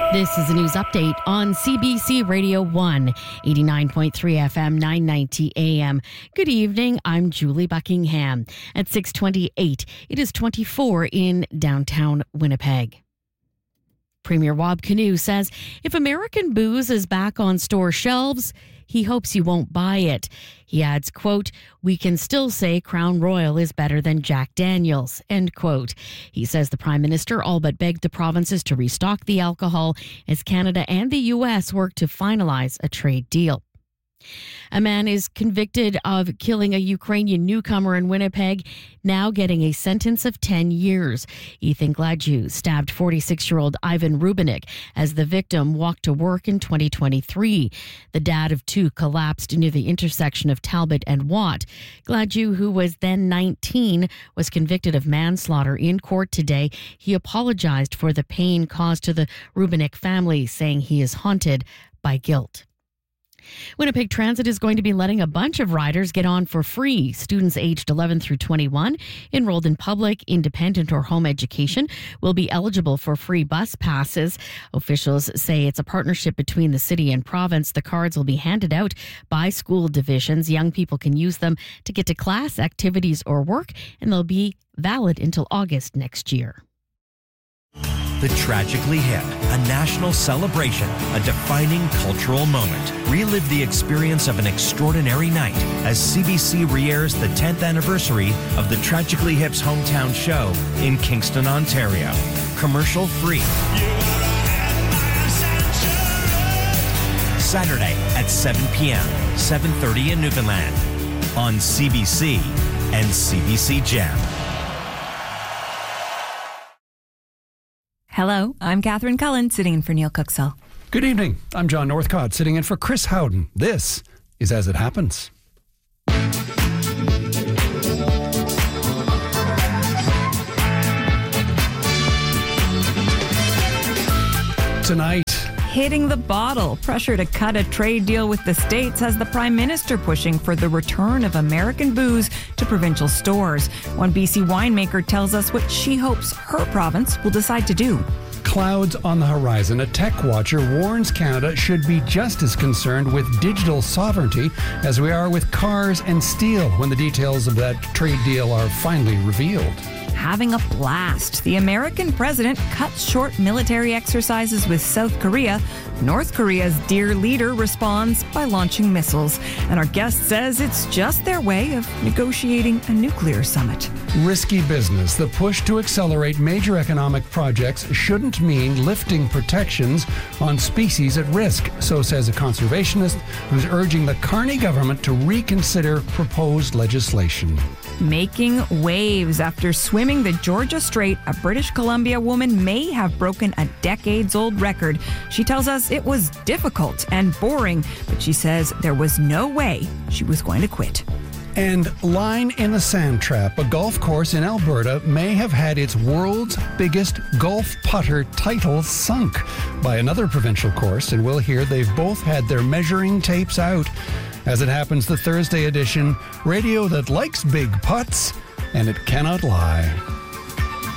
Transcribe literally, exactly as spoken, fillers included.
This is a news update on C B C Radio one, eighty-nine point three F M, nine ninety A M. Good evening, I'm Julie Buckingham. At six twenty-eight, it is twenty-four in downtown Winnipeg. Premier Wab Kinew says if American booze is back on store shelves, he hopes you won't buy it. He adds, quote, "We can still say Crown Royal is better than Jack Daniels," end quote. He says the Prime Minister all but begged the provinces to restock the alcohol as Canada and the U S work to finalize a trade deal. A man is convicted of killing a Ukrainian newcomer in Winnipeg, now getting a sentence of ten years. Ethan Gladue stabbed forty-six-year-old Ivan Rubinik as the victim walked to work in twenty twenty-three. The dad of two collapsed near the intersection of Talbot and Watt. Gladue, who was then nineteen, was convicted of manslaughter in court today. He apologized for the pain caused to the Rubinik family, saying he is haunted by guilt. Winnipeg Transit is going to be letting a bunch of riders get on for free. Students aged eleven through twenty-one enrolled in public, independent, or home education will be eligible for free bus passes. Officials say it's a partnership between the city and province. The cards will be handed out by school divisions. Young people can use them to get to class, activities, or work, and they'll be valid until August next year. The Tragically Hip, a national celebration, a defining cultural moment. Relive the experience of an extraordinary night as C B C re-airs the tenth anniversary of the Tragically Hip's hometown show in Kingston, Ontario. Commercial free. Saturday at seven p.m., seven thirty in Newfoundland on C B C and C B C Gem. Hello, I'm Catherine Cullen, sitting in for Neil Cooksall. Good evening. I'm John Northcott, sitting in for Chris Howden. This is As It Happens. Tonight, hitting the bottle. Pressure to cut a trade deal with the states has the Prime Minister pushing for the return of American booze to provincial stores. One B C winemaker tells us what she hopes her province will decide to do. Clouds on the horizon. A tech watcher warns Canada should be just as concerned with digital sovereignty as we are with cars and steel when the details of that trade deal are finally revealed. Having a blast. The American president cuts short military exercises with South Korea. North Korea's dear leader responds by launching missiles. And our guest says it's just their way of negotiating a nuclear summit. Risky business. The push to accelerate major economic projects shouldn't mean lifting protections on species at risk, so says a conservationist who's urging the Carney government to reconsider proposed legislation. Making waves after swimming the Georgia Strait, a British Columbia woman may have broken a decades-old record. She tells us it was difficult and boring, but she says there was no way she was going to quit. And Line in the Sand Trap, a golf course in Alberta, may have had its world's biggest golf putter title sunk by another provincial course, and we'll hear they've both had their measuring tapes out. As it happens, the Thursday edition, radio that likes big putts, and it cannot lie.